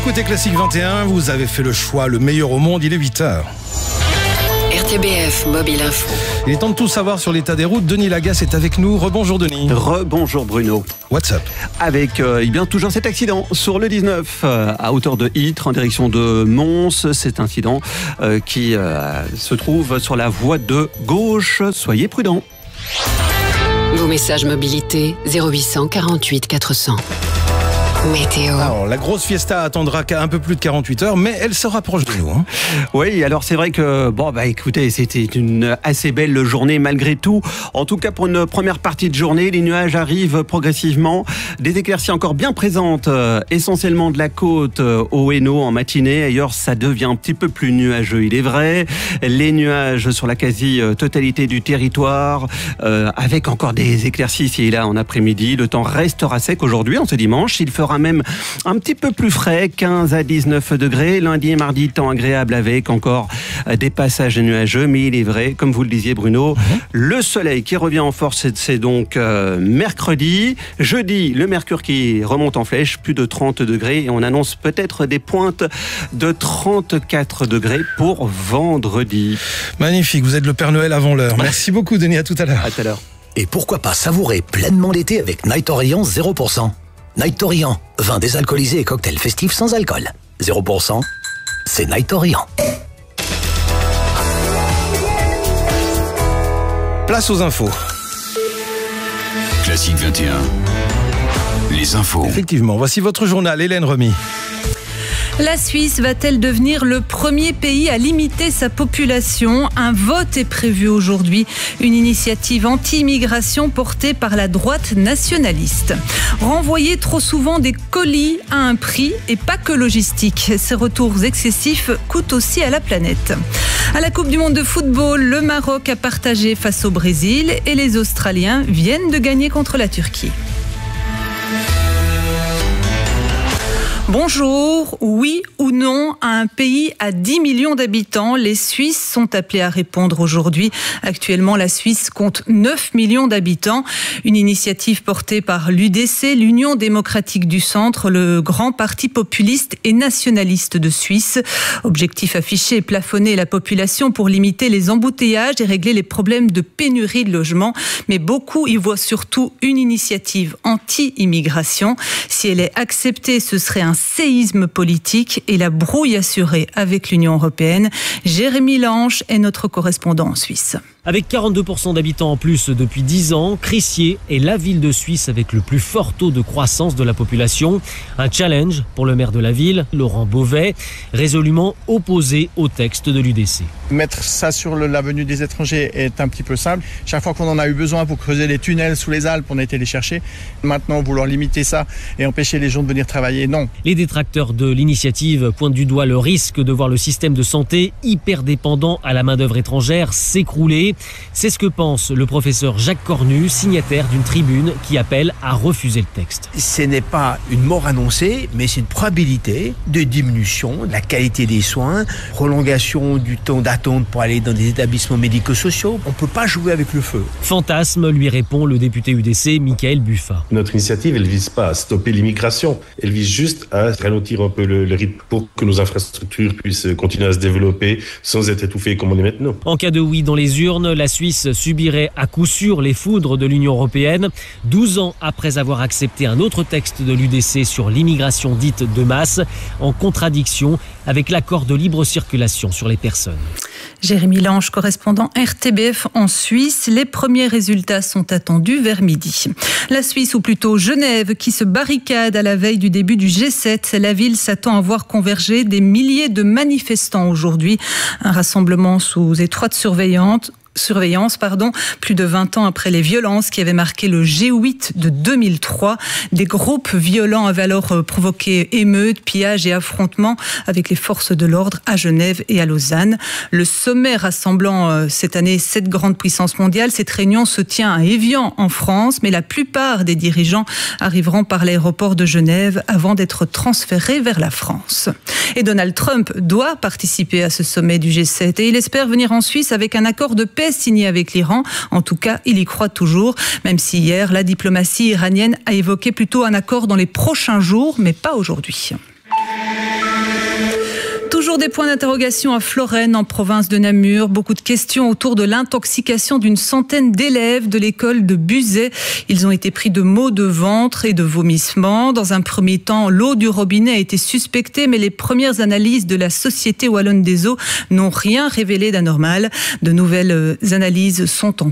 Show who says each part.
Speaker 1: écoutez Classique 21, vous avez fait le choix, le meilleur au monde, il est 8h.
Speaker 2: RTBF Mobile Info.
Speaker 1: Il est temps de tout savoir sur l'état des routes. Denis Lagasse est avec nous. Rebonjour Denis.
Speaker 3: Rebonjour Bruno.
Speaker 1: What's up?
Speaker 3: Avec toujours cet accident sur le 19 à hauteur de Ytre en direction de Mons. Cet incident qui se trouve sur la voie de gauche. Soyez prudents.
Speaker 2: Vos messages mobilité 0800 48 400. Météo.
Speaker 1: Alors, la grosse fiesta attendra un peu plus de 48 heures, mais elle se rapproche de nous.
Speaker 3: Oui, alors c'est vrai que, écoutez, c'était une assez belle journée malgré tout. En tout cas, pour une première partie de journée, les nuages arrivent progressivement. Des éclaircies encore bien présentes, essentiellement de la côte au Hainaut en matinée. Ailleurs, ça devient un petit peu plus nuageux, il est vrai. Les nuages sur la quasi-totalité du territoire, avec encore des éclaircies ici et là en après-midi. Le temps restera sec aujourd'hui, en ce dimanche. Il fera même un petit peu plus frais, 15 à 19 degrés. Lundi et mardi, temps agréable avec encore des passages nuageux. Mais il est vrai, comme vous le disiez Bruno, le soleil qui revient en force, c'est donc mercredi. Jeudi, le mercure qui remonte en flèche, plus de 30 degrés. Et on annonce peut-être des pointes de 34 degrés pour vendredi.
Speaker 1: Magnifique, vous êtes le Père Noël avant l'heure. Merci beaucoup Denis, à tout à l'heure.
Speaker 3: À tout à l'heure.
Speaker 4: Et pourquoi pas savourer pleinement l'été avec Night Orient 0%. Night Orient, vin désalcoolisé et cocktail festif sans alcool. 0%, c'est Night Orient.
Speaker 1: Place aux infos.
Speaker 5: Classique 21, les infos.
Speaker 1: Effectivement, voici votre journal, Hélène Remy.
Speaker 6: La Suisse va-t-elle devenir le premier pays à limiter sa population? Un vote est prévu aujourd'hui. Une initiative anti-immigration portée par la droite nationaliste. Renvoyer trop souvent des colis à un prix et pas que logistique. Ces retours excessifs coûtent aussi à la planète. À la Coupe du Monde de football, le Maroc a partagé face au Brésil et les Australiens viennent de gagner contre la Turquie. Bonjour, oui ou non à un pays à 10 millions d'habitants? Les Suisses sont appelés à répondre aujourd'hui. Actuellement, la Suisse compte 9 millions d'habitants. Une initiative portée par l'UDC, l'Union démocratique du centre, le grand parti populiste et nationaliste de Suisse. Objectif affiché, plafonner la population pour limiter les embouteillages et régler les problèmes de pénurie de logements. Mais beaucoup y voient surtout une initiative anti-immigration. Si elle est acceptée, ce serait un séisme politique et la brouille assurée avec l'Union européenne. Jérémy Lange est notre correspondant en Suisse.
Speaker 7: Avec 42% d'habitants en plus depuis 10 ans, Crissier est la ville de Suisse avec le plus fort taux de croissance de la population. Un challenge pour le maire de la ville, Laurent Beauvais, résolument opposé au texte de l'UDC.
Speaker 8: Mettre ça sur la venue des étrangers est un petit peu simple. Chaque fois qu'on en a eu besoin pour creuser des tunnels sous les Alpes, on a été les chercher. Maintenant, vouloir limiter ça et empêcher les gens de venir travailler, non.
Speaker 7: Les détracteurs de l'initiative pointent du doigt le risque de voir le système de santé hyper dépendant à la main-d'œuvre étrangère s'écrouler. C'est ce que pense le professeur Jacques Cornu, signataire d'une tribune qui appelle à refuser le texte.
Speaker 9: Ce n'est pas une mort annoncée, mais c'est une probabilité de diminution de la qualité des soins, prolongation du temps d'attente pour aller dans des établissements médico-sociaux. On ne peut pas jouer avec le feu.
Speaker 7: Fantasme, lui répond le député UDC, Michael Buffat.
Speaker 10: Notre initiative, elle ne vise pas à stopper l'immigration, elle vise juste à ralentir un peu le rythme pour que nos infrastructures puissent continuer à se développer sans être étouffées comme on est maintenant.
Speaker 7: En cas de oui dans les urnes, la Suisse subirait à coup sûr les foudres de l'Union européenne, 12 ans après avoir accepté un autre texte de l'UDC sur l'immigration dite de masse, en contradiction avec l'accord de libre circulation sur les personnes.
Speaker 6: Jérémy Lange, correspondant RTBF en Suisse. Les premiers résultats sont attendus vers midi. La Suisse, ou plutôt Genève, qui se barricade à la veille du début du G7. La ville s'attend à voir converger des milliers de manifestants aujourd'hui. Un rassemblement sous étroite surveillance, plus de 20 ans après les violences qui avaient marqué le G8 de 2003. Des groupes violents avaient alors provoqué émeutes, pillages et affrontements avec les forces de l'ordre à Genève et à Lausanne. Le sommet rassemblant cette année 7 grandes puissances mondiales, cette réunion se tient à Évian en France, mais la plupart des dirigeants arriveront par l'aéroport de Genève avant d'être transférés vers la France. Et Donald Trump doit participer à ce sommet du G7 et il espère venir en Suisse avec un accord de paix signé avec l'Iran. En tout cas, il y croit toujours, même si hier, la diplomatie iranienne a évoqué plutôt un accord dans les prochains jours, mais pas aujourd'hui. Toujours des points d'interrogation à Florène, en province de Namur. Beaucoup de questions autour de l'intoxication d'une centaine d'élèves de l'école de Buzet. Ils ont été pris de maux de ventre et de vomissements. Dans un premier temps, l'eau du robinet a été suspectée, mais les premières analyses de la Société wallonne des eaux n'ont rien révélé d'anormal. De nouvelles analyses sont en